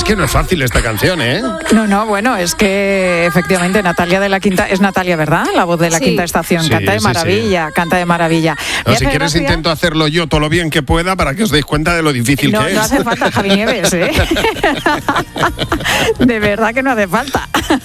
que no es fácil esta canción, ¿eh? No, bueno, es que efectivamente Natalia de la Quinta, es Natalia, ¿verdad? La voz de la Quinta Estación, canta de maravilla, canta de maravilla. No, si quieres intento hacerlo yo todo lo bien que pueda para que os deis cuenta de lo difícil que es. No hace falta, Javi Nieves, ¿eh? De verdad que no hace falta.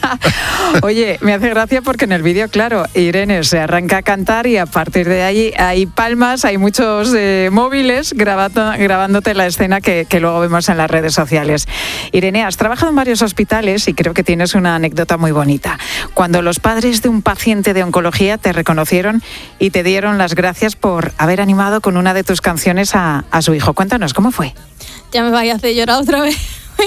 Oye, me hace gracia porque en el vídeo, claro, Irene se arranca a cantar y a partir de ahí hay palmas, hay muchos móviles grabándote la escena que luego vemos en las redes sociales. Irene, has trabajado en varios hospitales y creo que tienes una anécdota muy bonita. Cuando los padres de un paciente de oncología te reconocieron y te dieron las gracias por haber animado con una de tus canciones a su hijo. Cuéntanos, ¿cómo fue? Ya me vaya a hacer llorar otra vez.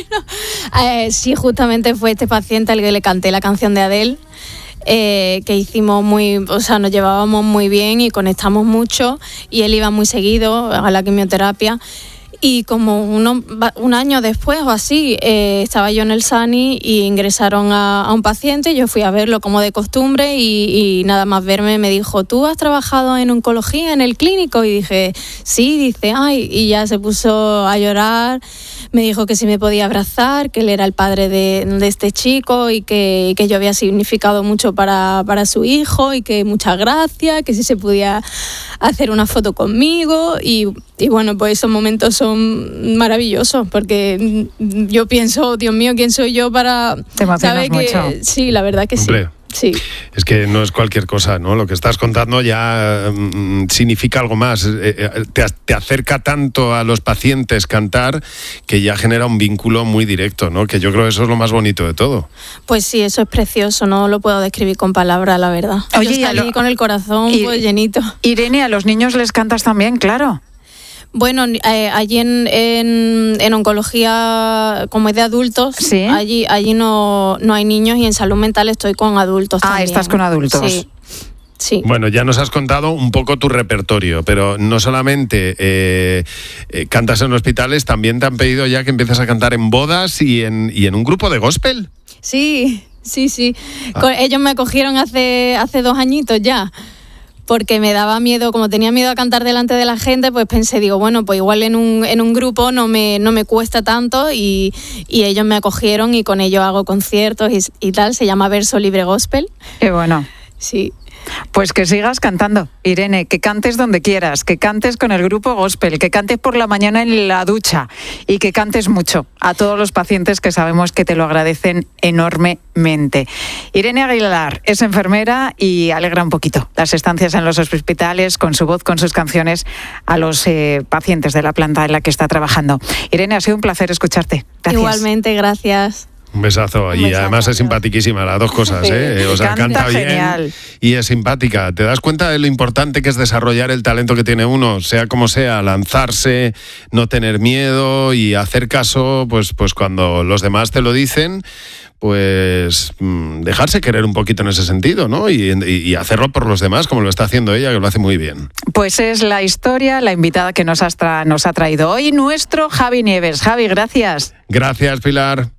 Bueno, sí, justamente fue este paciente al que le canté la canción de Adele, que hicimos nos llevábamos muy bien y conectamos mucho, y él iba muy seguido a la quimioterapia. Y como un año después o así, estaba yo en el SANI y ingresaron a un paciente. Yo fui a verlo como de costumbre y nada más verme me dijo: ¿tú has trabajado en oncología en el clínico? Y dije, sí. Dice, ay, y ya se puso a llorar. Me dijo que si me podía abrazar, que él era el padre de este chico y que yo había significado mucho para su hijo, y que muchas gracias, que si se podía hacer una foto conmigo. Y bueno, pues esos momentos son maravillosos, porque yo pienso, Dios mío, ¿quién soy yo para...? Te emocionas mucho. Sí, la verdad que Hombre. Sí. Es que no es cualquier cosa, ¿no? Lo que estás contando ya significa algo más. Te acerca tanto a los pacientes cantar que ya genera un vínculo muy directo, ¿no? Que yo creo que eso es lo más bonito de todo. Pues sí, eso es precioso, no lo puedo describir con palabras, la verdad. Oye, yo salí con el corazón pues llenito. Irene, ¿a los niños les cantas también? Claro. Bueno, allí en oncología, como es de adultos, ¿sí? allí no hay niños, y en salud mental estoy con adultos también. Estás con adultos. Sí. Bueno, ya nos has contado un poco tu repertorio, pero no solamente cantas en hospitales, también te han pedido ya que empieces a cantar en bodas y en un grupo de gospel. Sí. Ellos me acogieron hace 2 añitos ya, porque me daba miedo, como tenía miedo a cantar delante de la gente, pues pensé, bueno, pues igual en un grupo no me cuesta tanto, y ellos me acogieron y con ellos hago conciertos y tal. Se llama Verso Libre Gospel. Qué bueno. Sí. Pues que sigas cantando, Irene, que cantes donde quieras, que cantes con el grupo gospel, que cantes por la mañana en la ducha y que cantes mucho a todos los pacientes, que sabemos que te lo agradecen enormemente. Irene Aguilar es enfermera y alegra un poquito las estancias en los hospitales con su voz, con sus canciones, a los pacientes de la planta en la que está trabajando. Irene, ha sido un placer escucharte. Gracias. Igualmente, gracias. Un besazo. Y además es simpaticísima, las dos cosas, ¿eh? O sea, canta bien genial. Y es simpática. ¿Te das cuenta de lo importante que es desarrollar el talento que tiene uno? Sea como sea, lanzarse, no tener miedo y hacer caso, pues cuando los demás te lo dicen, pues dejarse querer un poquito en ese sentido, ¿no? Y hacerlo por los demás, como lo está haciendo ella, que lo hace muy bien. Pues es la historia, la invitada que nos ha traído hoy, nuestro Javi Nieves. Javi, gracias. Gracias, Pilar.